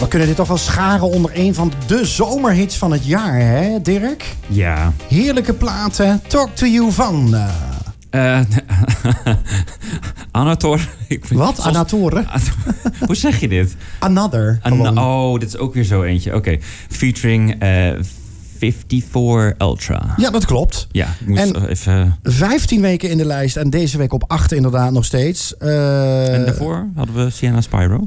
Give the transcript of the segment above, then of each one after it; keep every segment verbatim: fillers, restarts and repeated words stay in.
We kunnen dit toch wel scharen onder een van de zomerhits van het jaar, hè, Dirk? Ja. Heerlijke platen. Talk to You van... Uh... Uh, Anator. Ik vind, Wat? zoals, Anatoren? Hoe zeg je dit? Another. An- oh, dit is ook weer zo eentje. Oké. Okay. Featuring uh, vijfenvijftig Ultra. Ja, dat klopt. Ja, ik moet en even... vijftien weken in de lijst en deze week op acht inderdaad nog steeds. Uh... En daarvoor hadden we Sienna Spyro.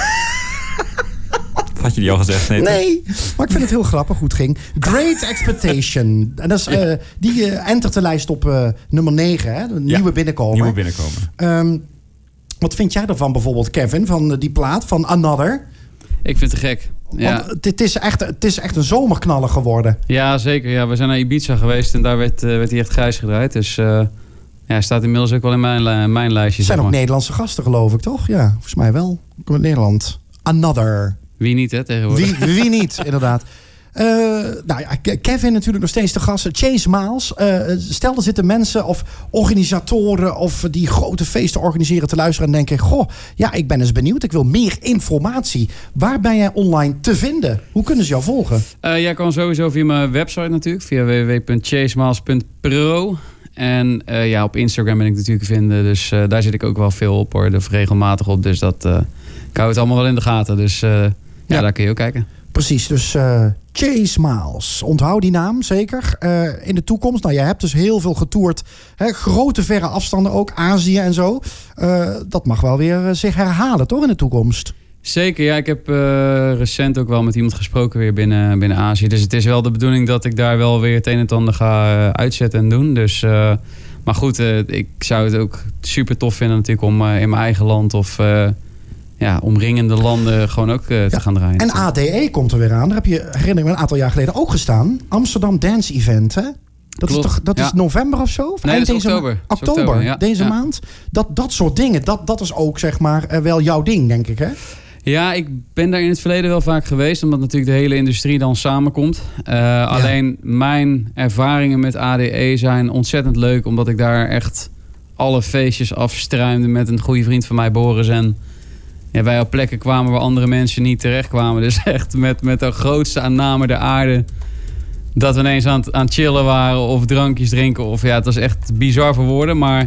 Had je die al gezegd? Nee, nee, maar ik vind het heel grappig hoe het ging. Great Expectation. En dat is, uh, die uh, entert de lijst op uh, nummer negen, hè? De nieuwe ja, binnenkomer. Nieuwe binnenkomer. Um, wat vind jij ervan bijvoorbeeld, Kevin, van uh, die plaat van Another? Ik vind het te gek. Ja. Want het is, echt, het is echt een zomerknaller geworden. Ja, zeker. Ja, we zijn naar Ibiza geweest en daar werd, uh, werd hij echt grijs gedraaid. Dus uh, ja, hij staat inmiddels ook wel in mijn, uh, mijn lijstje. Er zijn zeg ook maar. Nederlandse gasten, geloof ik, toch? Ja, volgens mij wel. Kom uit Nederland. Another. Wie niet, hè, tegenwoordig. Wie, wie niet, inderdaad. Uh, nou ja, Kevin natuurlijk nog steeds de gast. Chase Miles. Uh, stel, er zitten mensen of organisatoren of die grote feesten organiseren te luisteren en denken, goh, ja, ik ben eens benieuwd. Ik wil meer informatie. Waar ben jij online te vinden? Hoe kunnen ze jou volgen? Uh, jij kan sowieso via mijn website natuurlijk. Via w w w punt chase miles punt pro. En uh, ja, op Instagram ben ik natuurlijk te vinden. Dus uh, daar zit ik ook wel veel op, hoor. Of regelmatig op. Dus dat uh, ik hou het allemaal wel in de gaten. Dus uh, ja, ja, daar kun je ook kijken. Precies, dus uh, Chase Miles. Onthoud die naam, zeker. Uh, in de toekomst, nou, jij hebt dus heel veel getoerd. Hè, grote, verre afstanden ook, Azië en zo. Uh, dat mag wel weer uh, zich herhalen, toch, in de toekomst? Zeker, ja. Ik heb uh, recent ook wel met iemand gesproken weer binnen, binnen Azië. Dus het is wel de bedoeling dat ik daar wel weer het een en het ander ga uh, uitzetten en doen. Dus, uh, maar goed, uh, ik zou het ook super tof vinden natuurlijk om uh, in mijn eigen land of... Uh, Ja, omringende landen gewoon ook uh, te ja. gaan draaien. En A D E komt er weer aan. Daar heb je, herinner ik me, een aantal jaar geleden ook gestaan. Amsterdam Dance Event, hè? Dat Klopt. is toch dat ja. is november of zo? Of nee, dat is deze oktober. Ma- oktober, oktober ja. deze ja. maand. Dat, dat soort dingen, dat, dat is ook zeg maar uh, wel jouw ding, denk ik, hè? Ja, ik ben daar in het verleden wel vaak geweest, omdat natuurlijk de hele industrie dan samenkomt. Uh, ja. Alleen mijn ervaringen met A D E zijn ontzettend leuk, omdat ik daar echt alle feestjes afstruimde met een goede vriend van mij, Boris. En ja, wij op plekken kwamen waar andere mensen niet terecht kwamen. Dus echt met, met de grootste aanname der aarde. Dat we ineens aan het, aan het chillen waren of drankjes drinken. Of ja, het was echt bizar voor woorden. Maar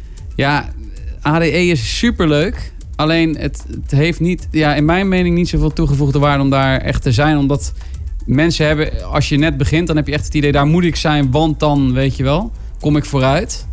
ja, A D E is superleuk. Alleen het, het heeft niet, ja, in mijn mening niet zoveel toegevoegde waarde om daar echt te zijn. Omdat mensen hebben, als je net begint, dan heb je echt het idee, daar moet ik zijn. Want dan, weet je wel, kom ik vooruit.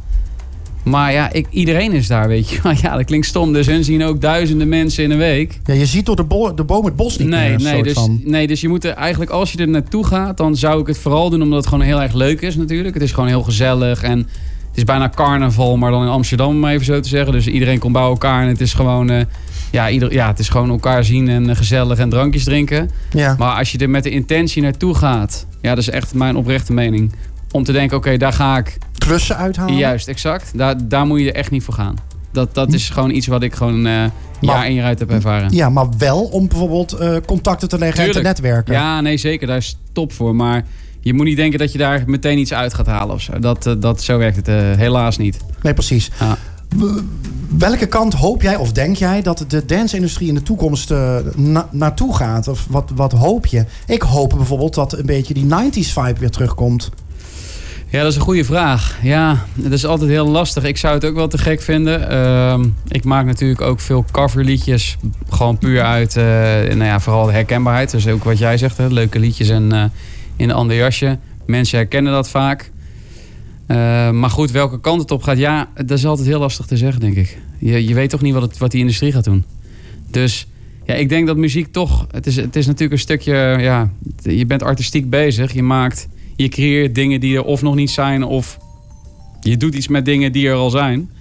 Maar ja, ik, iedereen is daar, weet je. Ja, dat klinkt stom. Dus hun zien ook duizenden mensen in een week. Ja, je ziet door de, bo- de boom het bos niet nee, meer. Nee, dus, van. nee, dus je moet er eigenlijk, als je er naartoe gaat, dan zou ik het vooral doen omdat het gewoon heel erg leuk is natuurlijk. Het is gewoon heel gezellig en het is bijna carnaval, maar dan in Amsterdam, om even zo te zeggen. Dus iedereen komt bij elkaar en het is gewoon, uh, ja, ieder, ja, het is gewoon elkaar zien en uh, gezellig en drankjes drinken. Ja. Maar als je er met de intentie naartoe gaat, ja, dat is echt mijn oprechte mening. Om te denken, oké, okay, daar ga ik klussen uithalen. Juist, exact. Daar, daar moet je er echt niet voor gaan. Dat, dat is gewoon iets wat ik gewoon uh, jaar in jaar uit heb ervaren. Ja, maar wel om bijvoorbeeld uh, contacten te leggen Tuurlijk. en te netwerken. Ja, nee, zeker. Daar is top voor. Maar je moet niet denken dat je daar meteen iets uit gaat halen of zo. Dat, uh, dat, zo werkt het uh, helaas niet. Nee, precies. Ja. Welke kant hoop jij of denk jij dat de dance-industrie in de toekomst uh, na- naartoe gaat? Of wat, wat hoop je? Ik hoop bijvoorbeeld dat een beetje die nineties vibe weer terugkomt. Ja, dat is een goede vraag. Ja, het is altijd heel lastig. Ik zou het ook wel te gek vinden. Uh, ik maak natuurlijk ook veel coverliedjes. Gewoon puur uit, uh, nou ja, vooral de herkenbaarheid. Dus ook wat jij zegt, hè, leuke liedjes en uh, in een ander jasje. Mensen herkennen dat vaak. Uh, maar goed, welke kant het op gaat, ja, dat is altijd heel lastig te zeggen, denk ik. Je, je weet toch niet wat, het, wat die industrie gaat doen. Dus ja, ik denk dat muziek toch... Het is, het is natuurlijk een stukje... Ja, je bent artistiek bezig. Je maakt... Je creëert dingen die er of nog niet zijn, of je doet iets met dingen die er al zijn.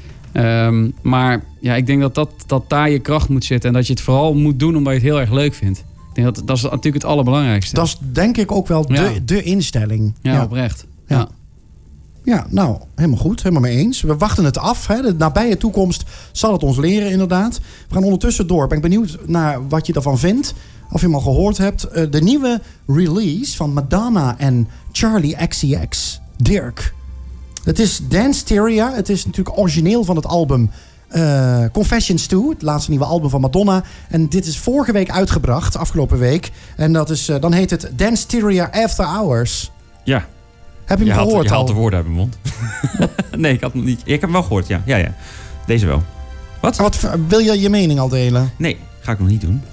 Um, maar ja, ik denk dat, dat, dat daar je kracht moet zitten. En dat je het vooral moet doen omdat je het heel erg leuk vindt. Ik denk dat dat is natuurlijk het allerbelangrijkste. Dat is denk ik ook wel de, ja. de instelling. Ja, ja. oprecht. Ja. Ja. ja, nou, helemaal goed. Helemaal mee eens. We wachten het af. Hè. De nabije toekomst zal het ons leren, inderdaad. We gaan ondertussen door. Ben ik benieuwd naar wat je ervan vindt. Of je hem al gehoord hebt. Uh, de nieuwe release van Madonna en Charli X C X. Dirk. Het is Danceteria. Het is natuurlijk origineel van het album Uh, Confessions two, het laatste nieuwe album van Madonna. En dit is vorige week uitgebracht, afgelopen week. En dat is, uh, dan heet het Danceteria After Hours. Ja. Heb je hem je gehoord haalt, je al? haalt de woorden uit mijn mond. Nee, ik had hem niet. Ik heb hem wel gehoord, ja. ja, ja. Deze wel. Wat? Wat? Wil je je mening al delen? Nee, ga ik nog niet doen.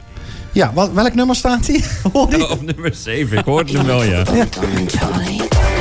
Ja, wat, welk nummer staat hij? Op nummer zeven, ik hoorde hem wel, ja. ja.